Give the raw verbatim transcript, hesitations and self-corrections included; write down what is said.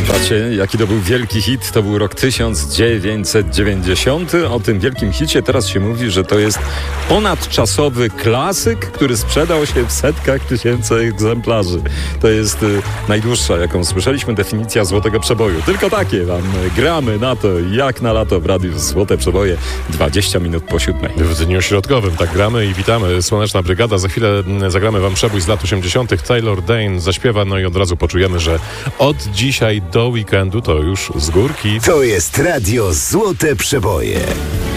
Pamiętacie, jaki to był wielki hit? To był rok tysiąc dziewięćset dziewięćdziesiąty. O tym wielkim hicie teraz się mówi, że to jest ponadczasowy klasyk, który sprzedał się w setkach tysięcy egzemplarzy. To jest y, najdłuższa, jaką słyszeliśmy, definicja Złotego Przeboju. Tylko takie wam gramy na to, jak na lato w radiu Złote Przeboje, dwadzieścia minut po siódmej. W dniu środkowym tak gramy i witamy. Słoneczna Brygada. Za chwilę zagramy wam przebój z lat osiemdziesiątych. Taylor Dane zaśpiewa, no i od razu poczujemy, że od dzisiaj do weekendu to już z górki. To jest radio Złote Przeboje.